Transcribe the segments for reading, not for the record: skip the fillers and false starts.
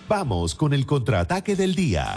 Vamos con el contraataque del día.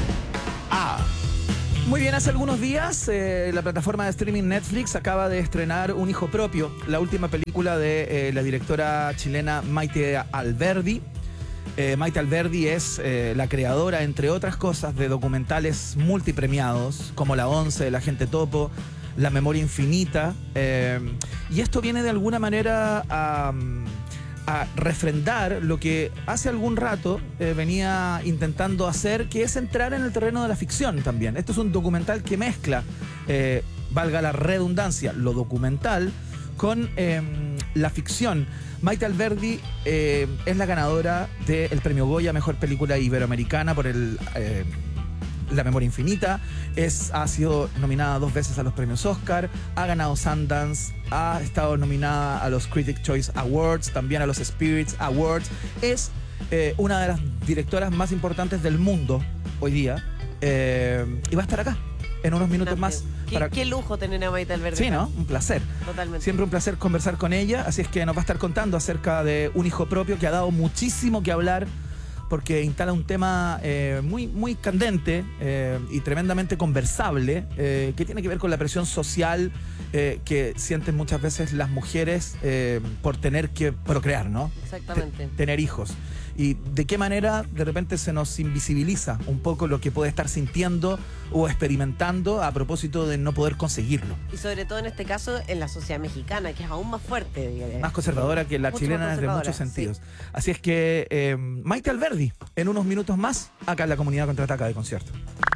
Muy bien, hace algunos días la plataforma de streaming Netflix acaba de estrenar Un hijo propio, la última película de la directora chilena Maite Alberdi. Maite Alberdi es la creadora, entre otras cosas, de documentales multipremiados como La Once, El Agente Topo, La Memoria Infinita. Y esto viene de alguna manera a refrendar lo que hace algún rato venía intentando hacer, que es entrar en el terreno de la ficción también. Esto es un documental que mezcla, valga la redundancia, lo documental con la ficción. Maite Alberdi es la ganadora del premio Goya Mejor Película Iberoamericana por La Memoria Infinita. Ha sido nominada 2 veces a los premios Oscar, ha ganado Sundance, ha estado nominada a los Critics' Choice Awards, también a los Spirits Awards. Es una de las directoras más importantes del mundo hoy día, y va a estar acá en unos minutos más. Qué lujo tener a Maite Alberdi. Sí, ¿no? Un placer. Totalmente. Siempre un placer conversar con ella, así es que nos va a estar contando acerca de Un hijo propio, que ha dado muchísimo que hablar, porque instala un tema muy candente y tremendamente conversable, que tiene que ver con la presión social que sienten muchas veces las mujeres por tener que procrear, ¿no? Exactamente. Tener hijos. Y de qué manera de repente se nos invisibiliza un poco lo que puede estar sintiendo o experimentando a propósito de no poder conseguirlo. Y sobre todo en este caso en la sociedad mexicana, que es aún más fuerte. Más conservadora que la chilena desde muchos sentidos. Sí. Así es que Maite Alberdi, en unos minutos más, acá en la Comunidad Contraataca de Concierto.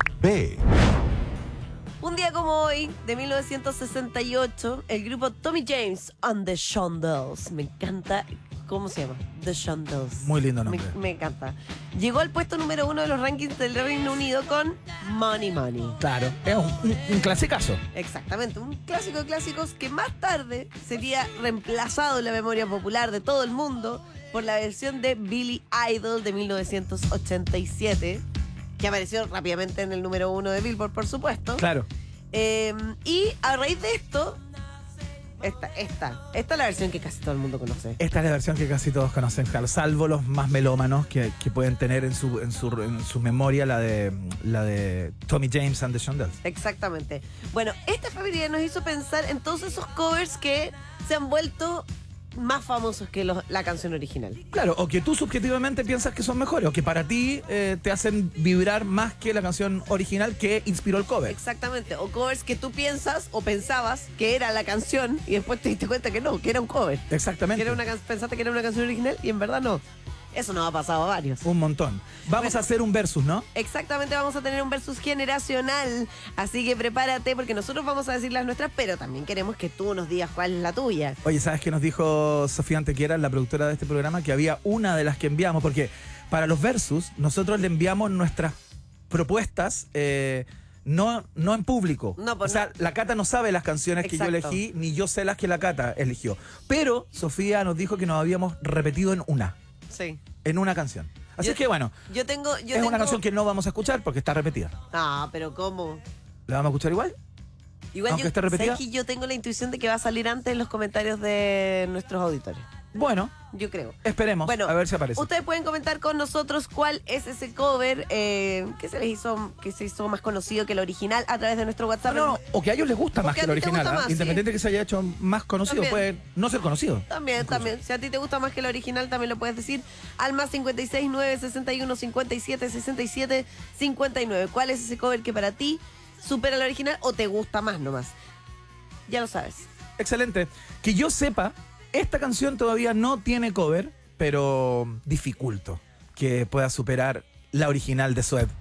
Un día como hoy, de 1968, el grupo Tommy James and the Shondells. Me encanta. ¿Cómo se llama? The Shondells. Muy lindo nombre. Me encanta. Llegó al puesto número 1 de los rankings del Reino Unido con Money Money. Claro, es un clasicazo. Exactamente, un clásico de clásicos que más tarde sería reemplazado en la memoria popular de todo el mundo por la versión de Billy Idol de 1987, que apareció rápidamente en el número 1 de Billboard, por supuesto. Claro. Y a raíz de esto, esta es la versión que casi todo el mundo conoce. Esta es la versión que casi todos conocen, salvo los más melómanos que pueden tener en su memoria la de Tommy James and the Shondells. Exactamente. Bueno, esta familia nos hizo pensar en todos esos covers que se han vuelto más famosos que la canción original. Claro, o que tú subjetivamente piensas que son mejores, o que para ti te hacen vibrar más que la canción original que inspiró el cover. Exactamente, o covers que tú piensas o pensabas que era la canción y después te diste cuenta que no, que era un cover. Exactamente. Pensaste que era una canción original y en verdad no. Eso nos ha pasado a varios. Un montón. Vamos a hacer un versus, ¿no? Exactamente, vamos a tener un versus generacional. Así que prepárate porque nosotros vamos a decir las nuestras, pero también queremos que tú nos digas cuál es la tuya. Oye, ¿sabes qué nos dijo Sofía Antequera, la productora de este programa? Que había una de las que enviamos, porque para los versus nosotros le enviamos nuestras propuestas no en público. No, pues o sea, la Cata no sabe las canciones que yo elegí, ni yo sé las que la Cata eligió. Pero Sofía nos dijo que nos habíamos repetido en una. Sí. En una canción. Así que bueno, es una canción que no vamos a escuchar porque está repetida. Ah, pero ¿cómo? ¿La vamos a escuchar igual? Igual aunque esté repetida. ¿Sabes que yo tengo la intuición de que va a salir antes en los comentarios de nuestros auditores? Bueno, yo creo. Esperemos, a ver si aparece. Ustedes pueden comentar con nosotros cuál es ese cover que se hizo más conocido que el original a través de nuestro WhatsApp. No, o que a ellos les gusta más que el original. Más, independiente de que se haya hecho más conocido, puede no ser conocido. También. Si a ti te gusta más que el original, también lo puedes decir al más 56 9 61 57 67 59. ¿Cuál es ese cover que para ti supera el original o te gusta más nomás? Ya lo sabes. Excelente. Que yo sepa, esta canción todavía no tiene cover, pero dificulto que pueda superar la original de Sued.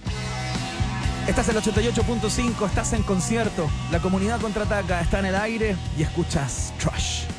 Estás en el 88.5, estás en concierto. La Comunidad Contraataca está en el aire y escuchas Trash.